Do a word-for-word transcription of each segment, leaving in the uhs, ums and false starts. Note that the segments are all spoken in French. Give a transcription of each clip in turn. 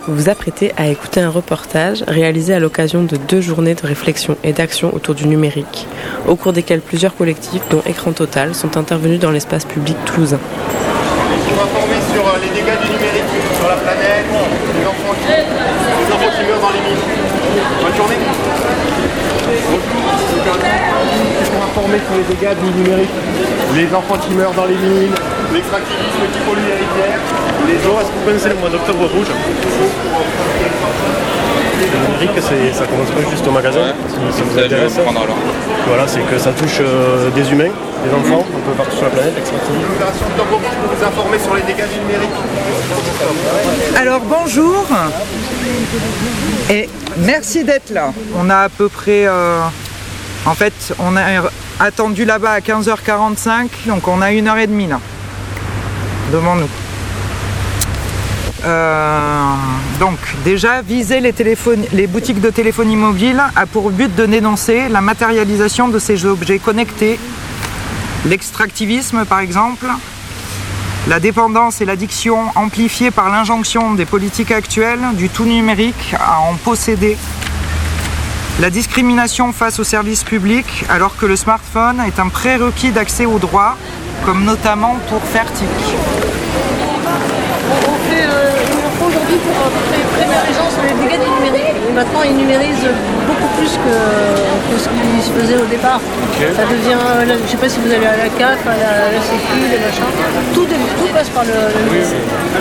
Vous vous apprêtez à écouter un reportage réalisé à l'occasion de deux journées de réflexion et d'action autour du numérique, au cours desquelles plusieurs collectifs, dont Écran Total, sont intervenus dans l'espace public toulousain. On va informer sur les dégâts du numérique sur la planète, les enfants qui, les enfants qui meurent dans les mines. Bonne journée. On va informer sur les dégâts du numérique, les enfants qui meurent dans les mines, l'extractivisme qui pollue les rivières, les eaux. Est-ce que vous connaissez le mois d'octobre rouge? Le numérique, ça commence pas juste au magasin. Ouais, si ça vous intéresse, voilà, c'est que ça touche euh, des humains, des enfants, mmh. un peu partout sur la planète. L'opération Octobre Rouge pour vous informer sur les dégâts du numérique. Alors bonjour et merci d'être là. On a à peu près, euh, en fait, on a attendu là-bas à quinze heures quarante-cinq, donc on a une heure et demie là devant nous. Euh, donc déjà, viser les, téléphones, les boutiques de téléphonie mobile a pour but de dénoncer la matérialisation de ces objets connectés, l'extractivisme par exemple, la dépendance et l'addiction amplifiées par l'injonction des politiques actuelles du tout numérique à en posséder, la discrimination face aux services publics alors que le smartphone est un prérequis d'accès aux droits, comme notamment pour faire T I C. On fait euh, une info aujourd'hui pour à peu près prévenir les gens sur les dégâts du numérique. Et maintenant, ils numérisent beaucoup plus que, que ce qui se faisait au départ. Okay. Ça devient, là, je ne sais pas si vous allez à la C A F, à la, la Sécu, les machins. Tout, tout passe par le, le numérique.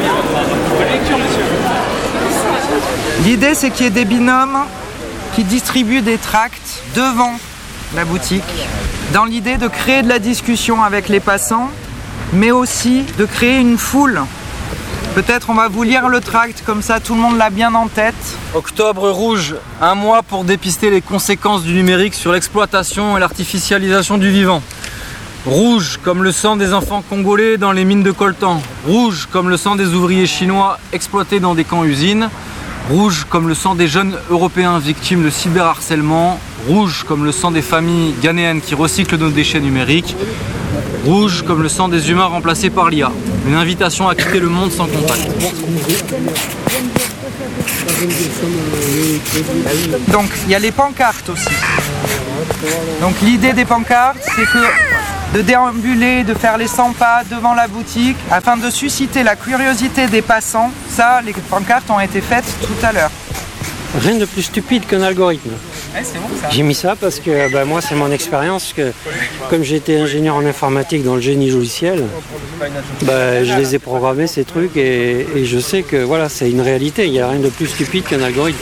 L'idée, c'est qu'il y ait des binômes qui distribuent des tracts devant la boutique, dans l'idée de créer de la discussion avec les passants, mais aussi de créer une foule. Peut-être on va vous lire le tract, comme ça tout le monde l'a bien en tête. Octobre Rouge, un mois pour dépister les conséquences du numérique sur l'exploitation et l'artificialisation du vivant. Rouge comme le sang des enfants congolais dans les mines de coltan. Rouge comme le sang des ouvriers chinois exploités dans des camps-usines. Rouge comme le sang des jeunes européens victimes de cyberharcèlement. Rouge comme le sang des familles ghanéennes qui recyclent nos déchets numériques. Rouge comme le sang des humains remplacés par l'I A. Une invitation à quitter le monde sans contact. Donc il y a les pancartes aussi. Donc l'idée des pancartes, c'est que de déambuler, de faire les cent pas devant la boutique afin de susciter la curiosité des passants. Ça, les pancartes ont été faites tout à l'heure. Rien de plus stupide qu'un algorithme. Ouais, c'est bon, ça. J'ai mis ça parce que bah, moi c'est mon expérience que comme j'ai été ingénieur en informatique dans le génie logiciel, bah, je les ai programmés ces trucs et, et je sais que voilà, c'est une réalité, il n'y a rien de plus stupide qu'un algorithme.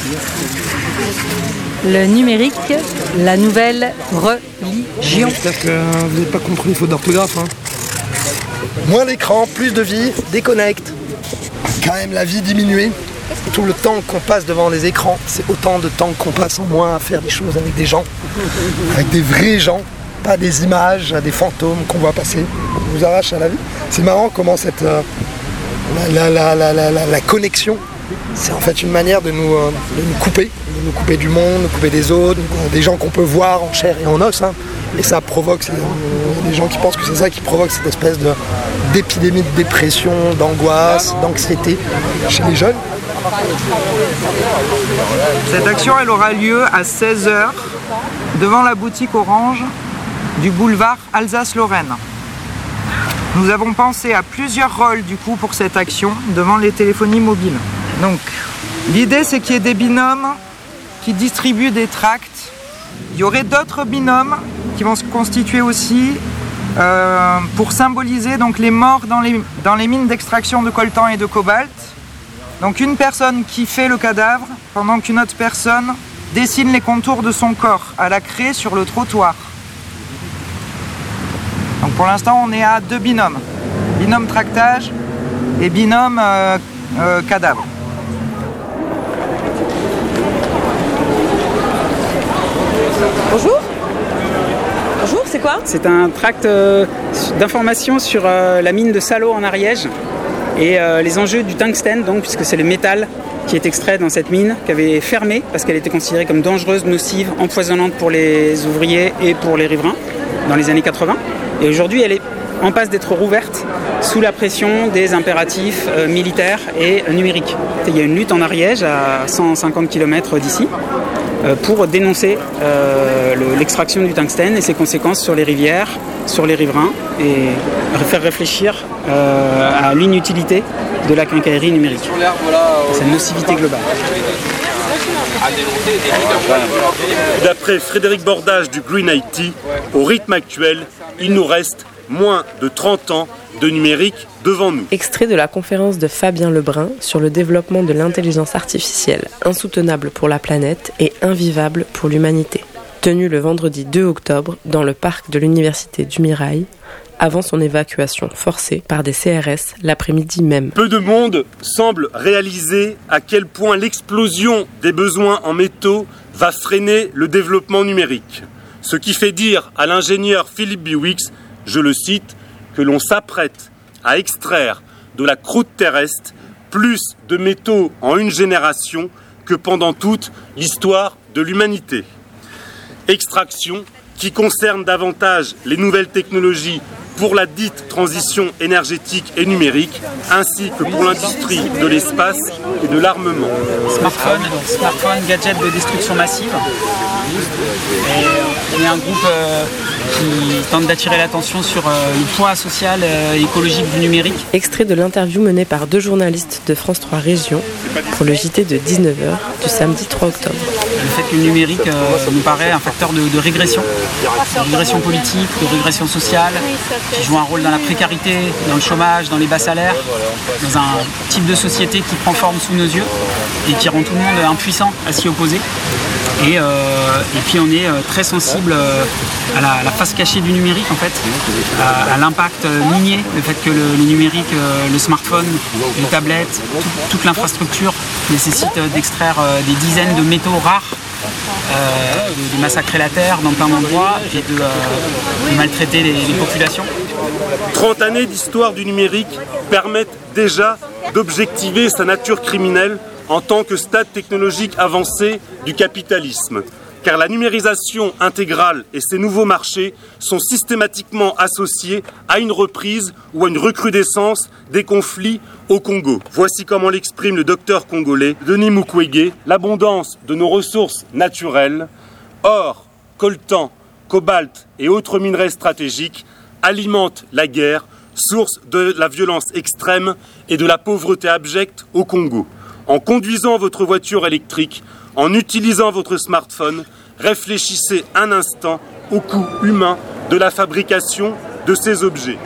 Le numérique, la nouvelle religion. J'espère que vous n'avez pas compris les fautes d'orthographe. Hein. Moins d'écran, plus de vie, déconnecte. Quand même la vie diminuée. Tout le temps qu'on passe devant les écrans, c'est autant de temps qu'on passe en moins à faire des choses avec des gens, avec des vrais gens, pas des images, des fantômes qu'on voit passer. On vous arrache à la vie. C'est marrant comment cette euh, la, la, la, la, la, la connexion, c'est en fait une manière de nous, euh, de nous couper, de nous couper du monde, de nous couper des autres, des gens qu'on peut voir en chair et en os. Hein. Et ça provoque, euh, des gens qui pensent que c'est ça qui provoque cette espèce de, d'épidémie de dépression, d'angoisse, d'anxiété chez les jeunes. Cette action, elle aura lieu à seize heures devant la boutique Orange du boulevard Alsace-Lorraine. Nous avons pensé à plusieurs rôles du coup pour cette action devant les téléphonies mobiles. Donc, l'idée c'est qu'il y ait des binômes qui distribuent des tracts. Il y aurait d'autres binômes qui vont se constituer aussi euh, pour symboliser donc les morts dans les, dans les mines d'extraction de coltan et de cobalt. Donc une personne qui fait le cadavre pendant qu'une autre personne dessine les contours de son corps à la craie sur le trottoir. Donc pour l'instant on est à deux binômes. Binôme tractage et binôme euh, euh, cadavre. Bonjour. Bonjour, c'est quoi? C'est un tract euh, d'information sur euh, la mine de Salo en Ariège. Et euh, les enjeux du tungstène, donc, puisque c'est le métal qui est extrait dans cette mine, qui avait fermé parce qu'elle était considérée comme dangereuse, nocive, empoisonnante pour les ouvriers et pour les riverains dans les années quatre-vingts. Et aujourd'hui, elle est en passe d'être rouverte sous la pression des impératifs euh, militaires et euh, numériques. Il y a une lutte en Ariège à cent cinquante kilomètres d'ici euh, pour dénoncer euh, le, l'extraction du tungstène et ses conséquences sur les rivières, sur les riverains et faire réfléchir euh, à l'inutilité de la quincaillerie numérique, sa nocivité globale. D'après Frédéric Bordage du Green I T, au rythme actuel, il nous reste moins de trente ans de numérique devant nous. Extrait de la conférence de Fabien Lebrun sur le développement de l'intelligence artificielle, insoutenable pour la planète et invivable pour l'humanité. Tenue le vendredi deux octobre dans le parc de l'Université du Mirail, avant son évacuation forcée par des C R S l'après-midi même. Peu de monde semble réaliser à quel point l'explosion des besoins en métaux va freiner le développement numérique. Ce qui fait dire à l'ingénieur Philippe Biwix, je le cite, que l'on s'apprête à extraire de la croûte terrestre plus de métaux en une génération que pendant toute l'histoire de l'humanité. Extraction qui concerne davantage les nouvelles technologies pour la dite transition énergétique et numérique, ainsi que pour l'industrie de l'espace et de l'armement. Smartphone, smartphone, gadget de destruction massive. Et on est un groupe euh, qui tente d'attirer l'attention sur euh, le poids social et écologique du numérique. Extrait de l'interview menée par deux journalistes de France trois Régions pour le J T de dix-neuf heures du samedi trois octobre. Le fait que le numérique euh, nous paraît un facteur de, de régression, de régression politique, de régression sociale, qui joue un rôle dans la précarité, dans le chômage, dans les bas salaires, dans un type de société qui prend forme sous nos yeux et qui rend tout le monde impuissant à s'y opposer. Et, euh, et puis on est euh, très sensible euh, à, la, à la face cachée du numérique en fait, à, à l'impact euh, minier, le fait que le, le numérique, euh, le smartphone, les tablettes, tout, toute l'infrastructure nécessite euh, d'extraire euh, des dizaines de métaux rares, euh, de, de massacrer la terre dans plein d'endroits et de, euh, de maltraiter les, les populations. trente années d'histoire du numérique permettent déjà d'objectiver sa nature criminelle en tant que stade technologique avancé du capitalisme. Car la numérisation intégrale et ses nouveaux marchés sont systématiquement associés à une reprise ou à une recrudescence des conflits au Congo. Voici comment l'exprime le docteur congolais Denis Mukwege: l'abondance de nos ressources naturelles, or, coltan, cobalt et autres minerais stratégiques, alimente la guerre, source de la violence extrême et de la pauvreté abjecte au Congo. En conduisant votre voiture électrique, en utilisant votre smartphone, réfléchissez un instant au coût humain de la fabrication de ces objets.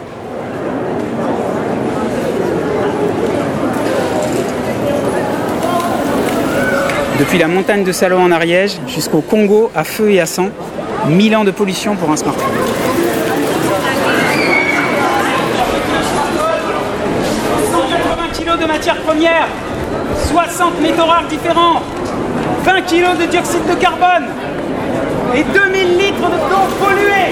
Depuis la montagne de Salo en Ariège jusqu'au Congo à feu et à sang, mille ans de pollution pour un smartphone. cent quatre-vingts kilos de matières premières, soixante métaux rares différents, vingt kilos de dioxyde de carbone et deux mille litres de d'eau polluée.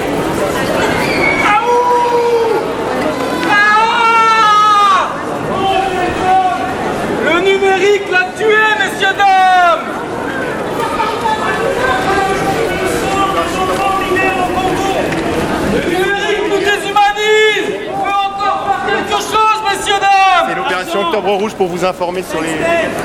Ah! Le numérique l'a tué, messieurs, dames! Le numérique nous déshumanise! On peut encore faire quelque chose, messieurs, dames! C'est l'opération Octobre Rouge pour vous informer sur les...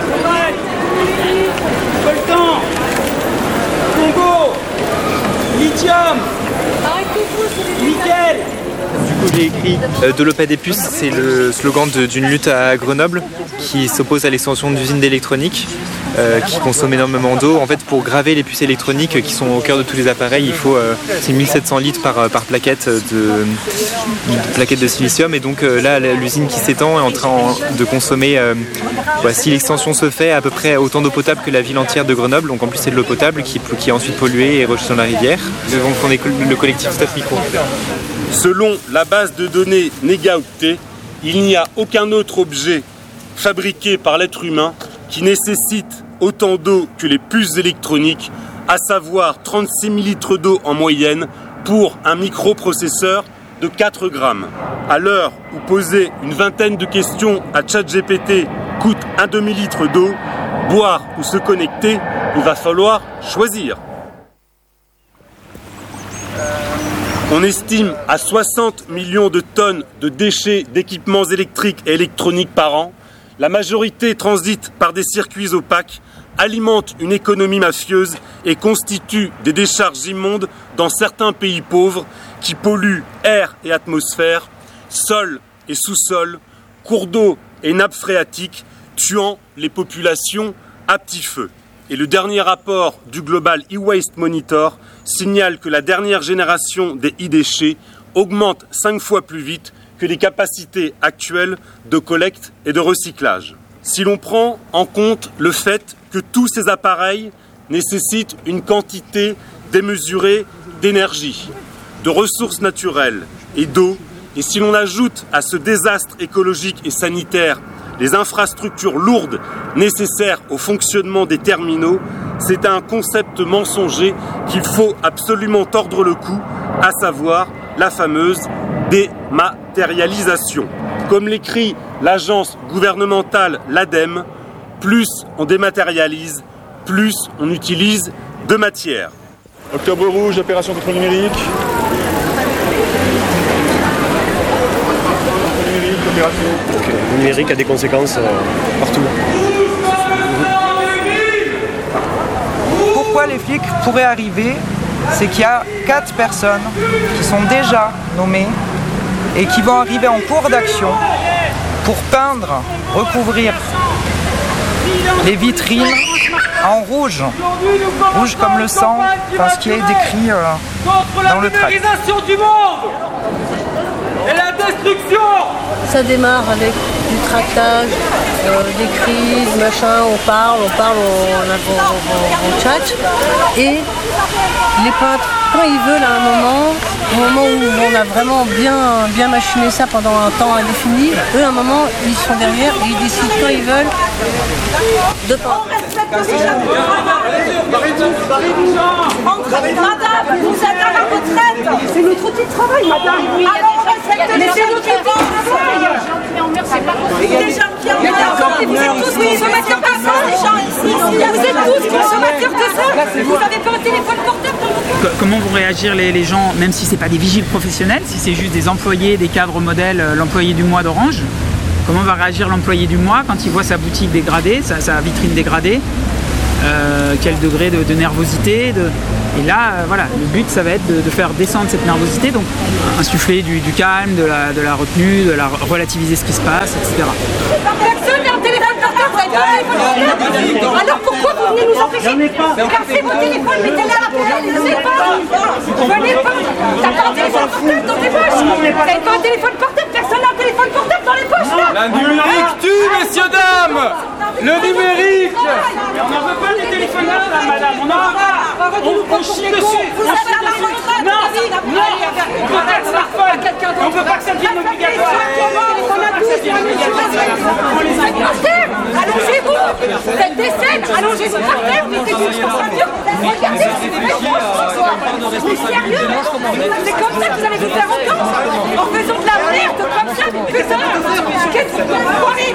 Coltan, Congo, lithium, nickel. Du coup, j'ai écrit euh, de l'O P A des puces, c'est le slogan de, d'une lutte à Grenoble qui s'oppose à l'extension d'usines d'électronique euh, qui consomment énormément d'eau. En fait, pour graver les puces électroniques qui sont au cœur de tous les appareils, il faut euh, c'est mille sept cents litres par, par plaquette de, de plaquette de silicium. Et donc euh, là, l'usine qui s'étend est en train de consommer, euh, ouais, si l'extension se fait, à peu près autant d'eau potable que la ville entière de Grenoble. Donc en plus, c'est de l'eau potable qui, qui est ensuite polluée et rejetée dans la rivière. Donc on est le collectif Stop Micro. Selon la base de données Negaoctet, il n'y a aucun autre objet fabriqué par l'être humain qui nécessite autant d'eau que les puces électroniques, à savoir trente-six millilitres d'eau en moyenne pour un microprocesseur de quatre grammes. À l'heure où poser une vingtaine de questions à ChatGPT coûte un demi-litre d'eau, boire ou se connecter, il va falloir choisir. On estime à soixante millions de tonnes de déchets d'équipements électriques et électroniques par an. La majorité transite par des circuits opaques, alimente une économie mafieuse et constitue des décharges immondes dans certains pays pauvres qui polluent air et atmosphère, sol et sous-sol, cours d'eau et nappes phréatiques, tuant les populations à petit feu. Et le dernier rapport du Global E-Waste Monitor signale que la dernière génération des e-déchets augmente cinq fois plus vite que les capacités actuelles de collecte et de recyclage. Si l'on prend en compte le fait que tous ces appareils nécessitent une quantité démesurée d'énergie, de ressources naturelles et d'eau, et si l'on ajoute à ce désastre écologique et sanitaire les infrastructures lourdes nécessaires au fonctionnement des terminaux, c'est un concept mensonger qu'il faut absolument tordre le cou, à savoir la fameuse dématérialisation. Comme l'écrit l'agence gouvernementale l'ADEME, plus on dématérialise, plus on utilise de matière. Octobre rouge, opération contre le numérique. Okay. Le numérique a des conséquences euh, partout. Pourquoi les flics pourraient arriver? C'est qu'il y a quatre personnes qui sont déjà nommées et qui vont arriver en cours d'action pour peindre, recouvrir les vitrines en rouge, rouge comme le sang, enfin ce qui est décrit euh, dans le tract. Du monde et la destruction. Ça démarre avec du tractage, euh, des crises, machin, on parle, on parle, on, on, on, on chat. Et les peintres, quand ils veulent à un moment, au moment où on a vraiment bien, bien machiné ça pendant un temps indéfini, eux à un moment ils sont derrière et ils décident quand ils veulent de peindre. Madame, vous êtes à la retraite. C'est notre outil de travail, madame. Alors on respecte les gens qui travaillent. C'est pas possible. Les gens qui en vous êtes tous consommateurs de ça, les gens ici. Vous êtes tous consommateurs de ça. Vous n'avez pas un téléphone portable dans vos poches. Comment vont réagir les, les gens, même si ce n'est pas des vigiles professionnels, si c'est juste des employés, des cadres modèles, euh, l'employé du mois d'Orange? Comment va réagir l'employé du mois quand il voit sa boutique dégradée, sa, sa vitrine dégradée? Euh, quel degré de, de nervosité de... Et là, euh, voilà, le but, ça va être de, de faire descendre cette nervosité, donc insuffler du, du calme, de la, de la retenue, de la relativiser ce qui se passe, et cetera. Personne n'a un téléphone portable, vous avez pas un téléphone portable. Alors pourquoi vous venez nous empêcher? Cassez vos téléphones, mettez-les à la poubelle, ne les pas. Venez pas. T'as pas un téléphone portable dans tes poches? T'as pas un téléphone portable? Personne n'a un téléphone portable dans les poches là. La numérique tue, messieurs, dames. Le numérique. On n'en veut pas des téléphones là, madame, on en a marre. On chie dessus. Vous êtes à la retraite. Non, non, on veut pas de smartphone. On veut pas que ça devienne obligatoire. Allongez-vous. Faites des scènes. Allongez-vous par terre. Mettez du chaussure. Regardez, c'est sérieux. C'est comme ça que vous allez vous faire entendre. En faisant de la merde comme ça. Putain. Qu'est-ce que vous croyez?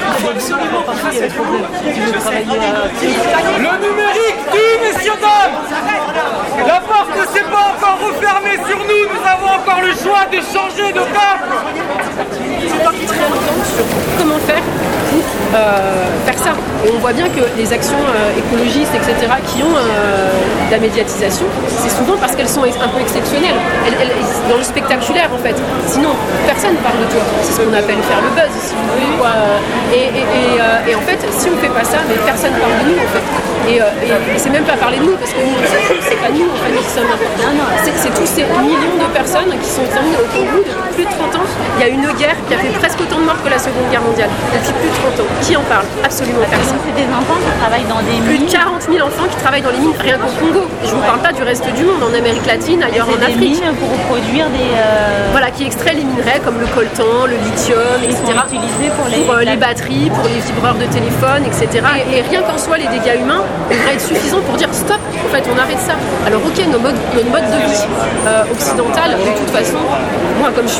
Le numérique tue, messieurs, dames. La porte ne s'est pas encore refermée sur nous. Nous avons encore le choix de changer de cap. C'est pas très longtemps sur comment faire pour euh, faire ça. Et on voit bien que les actions euh, écologistes, et cetera, qui ont euh, de la médiatisation, c'est souvent parce qu'elles sont un peu exceptionnelles. Elles, elles, dans le spectaculaire, en fait. Sinon, personne ne parle de toi. C'est ce qu'on appelle faire le buzz, si vous voulez. Quoi. Et, et, et, euh, et en fait, si on fait pas ça, mais personne ne parle de nous, en fait. Et, euh, et, et c'est même pas parler de nous, parce que nous, c'est pas nous, en fait, qui sommes importants. C'est tous ces millions de personnes qui sont terminées au bout depuis plus de trente ans. Il y a une guerre qui a fait presque autant de morts que la Seconde Guerre mondiale. Depuis plus de trente ans. Qui en parle? Absolument personne. C'est des enfants qui travaillent dans des plus mines. de quarante mille enfants qui travaillent dans les mines, rien qu'au Congo. Et je vous parle pas du reste du monde, en Amérique latine, ailleurs en Afrique. Des mines pour produire des... Euh... Voilà, qui extraient les minerais comme le coltan, le lithium, et cetera. Ils sont utilisés pour les, pour, euh, les batteries, pour les vibreurs de téléphone, et cetera. Et, et rien qu'en soi, les dégâts humains devraient être suffisants pour dire stop, en fait, on arrête ça. Alors ok, nos modes, notre mode de vie euh, occidental, de toute façon, moi comme je suis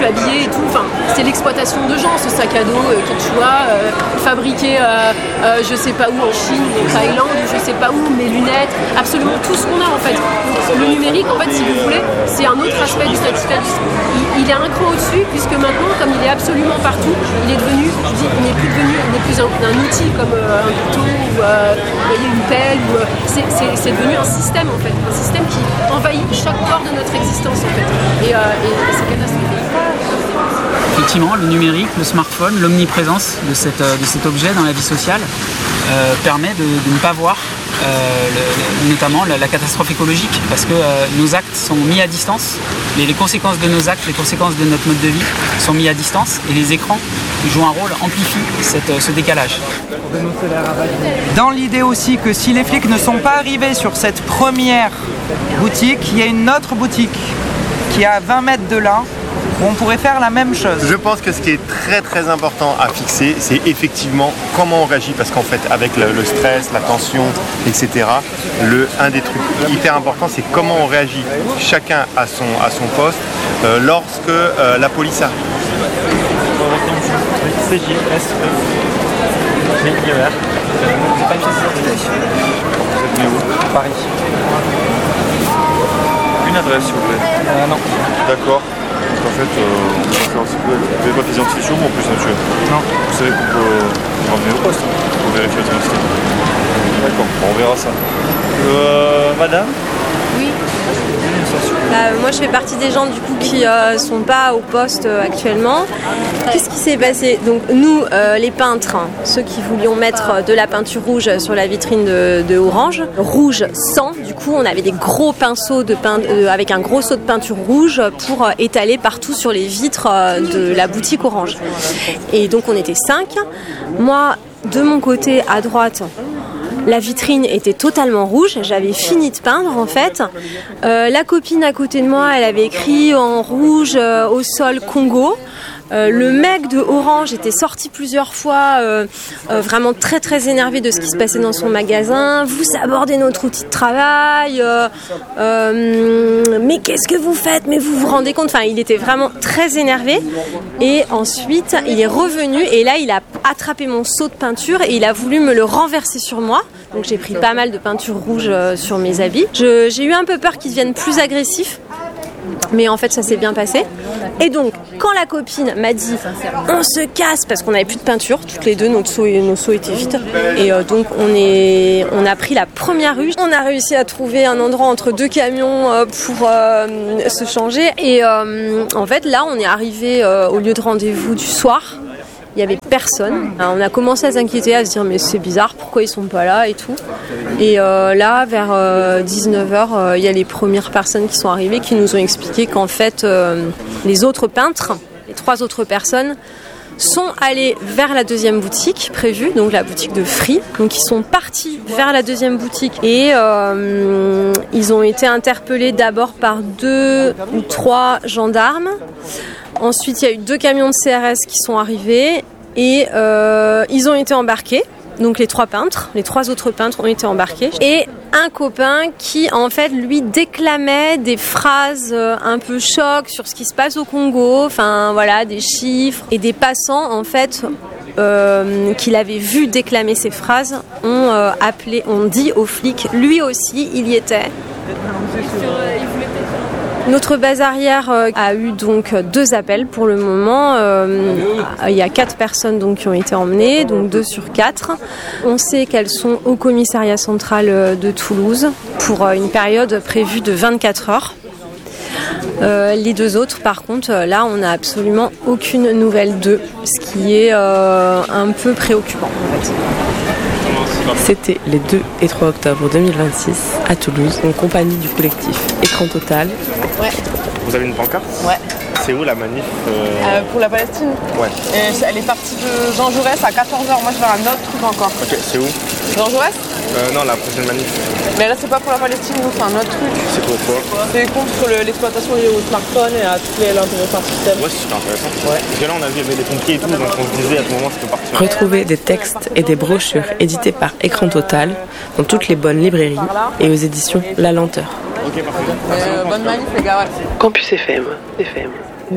suis habillée et tout. Enfin, c'est l'exploitation de gens, ce sac à dos euh, Quechua, euh, fabriqué euh, euh, je sais pas où en Chine, en Thaïlande, je sais pas où, mes lunettes, absolument tout ce qu'on a en fait. Le numérique, en fait, si vous voulez, c'est un autre aspect du capitalisme. Il, il est un cran au-dessus, puisque maintenant, comme il est absolument partout, il est devenu, je dis, il n'est plus devenu, il n'est plus un, un outil comme euh, un couteau ou euh, vous voyez, une pelle. Ou, euh, c'est, c'est, c'est devenu un système en fait, un système qui envahit chaque pore de notre existence en fait. Et, euh, et, et c'est catastrophique. Effectivement, le numérique, le smartphone, l'omniprésence de, cette, de cet objet dans la vie sociale euh, permet de, de ne pas voir euh, le, notamment la, la catastrophe écologique, parce que euh, nos actes sont mis à distance, les, les conséquences de nos actes, les conséquences de notre mode de vie sont mis à distance, et les écrans jouent un rôle, amplifient cette, ce décalage. Dans l'idée aussi que si les flics ne sont pas arrivés sur cette première boutique, il y a une autre boutique qui est à vingt mètres de là, où on pourrait faire la même chose. Je pense que ce qui est très très important à fixer, c'est effectivement comment on réagit, parce qu'en fait avec le, le stress, la tension, et cetera, le, un des trucs hyper importants, c'est comment on réagit chacun à son, à son poste euh, lorsque euh, la police arrive. C J S E I R. Vous êtes où? Paris. Une adresse s'il vous plaît. Euh, non. D'accord. En fait, euh, on peut faire un petit peu. Vous n'avez pas fait d'identité sur vous en plus, monsieur? Non. Vous savez qu'on peut revenir au poste pour vérifier votre identité. D'accord, bon, on verra ça. Euh, madame? Oui. Bah, moi je fais partie des gens du coup qui euh, sont pas au poste euh, actuellement. Qu'est-ce qui s'est passé? Donc nous euh, les peintres, hein, ceux qui voulions mettre de la peinture rouge sur la vitrine de, de Orange, rouge sang, du coup on avait des gros pinceaux de peint, euh, avec un gros seau de peinture rouge pour euh, étaler partout sur les vitres euh, de la boutique Orange. Et donc on était cinq. Moi de mon côté à droite, la vitrine était totalement rouge, j'avais fini de peindre en fait. Euh, la copine à côté de moi, elle avait écrit en rouge euh, au sol Congo. Euh, le mec de Orange était sorti plusieurs fois, euh, euh, vraiment très très énervé de ce qui se passait dans son magasin. Vous sabordez notre outil de travail, euh, euh, mais qu'est-ce que vous faites? Mais vous vous rendez compte? Enfin, il était vraiment très énervé. Et ensuite, il est revenu et là, il a attrapé mon seau de peinture et il a voulu me le renverser sur moi. Donc j'ai pris pas mal de peinture rouge euh, sur mes habits. Je, j'ai eu un peu peur qu'il devienne plus agressif. Mais en fait ça s'est bien passé. Et donc quand la copine m'a dit on se casse parce qu'on n'avait plus de peinture, toutes les deux notre seau, nos seaux étaient vides. Et euh, donc on, est, on a pris la première rue. On a réussi à trouver un endroit entre deux camions euh, pour euh, se changer. Et euh, en fait là on est arrivé euh, au lieu de rendez-vous du soir. Il n'y avait personne. Alors, on a commencé à s'inquiéter, à se dire mais c'est bizarre, pourquoi ils sont pas là et tout. Et euh, là, vers euh, dix-neuf heures, euh, il y a les premières personnes qui sont arrivées qui nous ont expliqué qu'en fait, euh, les autres peintres, les trois autres personnes, sont allés vers la deuxième boutique prévue, donc la boutique de Free. Donc ils sont partis vers la deuxième boutique et euh, ils ont été interpellés d'abord par deux ou trois gendarmes. Ensuite, il y a eu deux camions de C R S qui sont arrivés et euh, ils ont été embarqués. Donc les trois peintres, les trois autres peintres ont été embarqués. Et un copain qui, en fait, lui déclamait des phrases un peu choc sur ce qui se passe au Congo. Enfin, voilà, des chiffres. Et des passants, en fait, euh, qu'il avait vu déclamer ces phrases, ont euh, appelé, ont dit aux flics, lui aussi, il y était. Notre base arrière euh, a eu donc deux appels pour le moment. Euh, il y a quatre personnes donc, qui ont été emmenées, donc deux sur quatre. On sait qu'elles sont au commissariat central de Toulouse pour une période prévue de vingt-quatre heures. Euh, les deux autres, par contre, là, on n'a absolument aucune nouvelle d'eux, ce qui est euh, un peu préoccupant en fait. C'était les deux et trois octobre deux mille vingt-six à Toulouse, en compagnie du collectif Écran Total. Ouais. Vous avez une pancarte? Ouais. C'est où la manif euh... Euh, Pour la Palestine? Ouais. Et elle est partie de Jean Jaurès à quatorze heures. Moi je vais à un autre truc encore. Ok, c'est où? Jean Jaurès? euh, Non, la prochaine manif. Mais là c'est pas pour la Palestine, nous c'est un autre truc. C'est pourquoi? C'est contre le, l'exploitation liée au smartphone et à toutes les l'intelligence artificielle. Ouais, c'est super intéressant. Ouais. Parce que là on a vu il y avait des pompiers et tout, donc on se disait à ce moment ça peut partir. Retrouvez des textes et des brochures édités par Écran Total dans toutes les bonnes librairies et aux éditions La Lenteur. Ok, parfait. Euh, bonne manif les gars, ouais. Campus F M. F M.